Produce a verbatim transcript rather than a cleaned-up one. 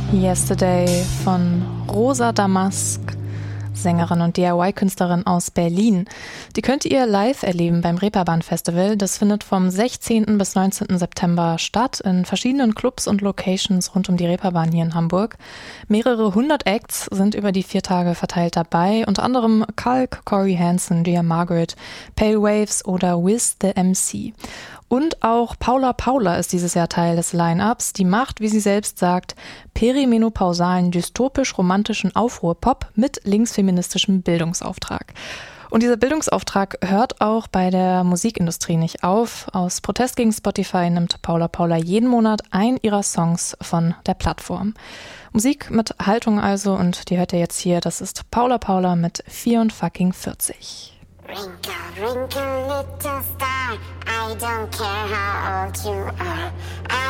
Yesterday von Rosa Damask, Sängerin und D I Y-Künstlerin aus Berlin. Die könnt ihr live erleben beim Reeperbahn-Festival. Das findet vom sechzehnten bis neunzehnten September statt in verschiedenen Clubs und Locations rund um die Reeperbahn hier in Hamburg. Mehrere hundert Acts sind über die vier Tage verteilt dabei, unter anderem Kalk, Corey Hansen, Dear Margaret, Pale Waves oder Wiz the M C. Und auch Paula Paula ist dieses Jahr Teil des Line-Ups. Die macht, wie sie selbst sagt, perimenopausalen, dystopisch-romantischen Aufruhr-Pop mit linksfeministischem Bildungsauftrag. Und dieser Bildungsauftrag hört auch bei der Musikindustrie nicht auf. Aus Protest gegen Spotify nimmt Paula Paula jeden Monat einen ihrer Songs von der Plattform. Musik mit Haltung also, und die hört ihr jetzt hier. Das ist Paula Paula mit vierundvierzig. Wrinkle, wrinkle, little star, I don't care how old you are. I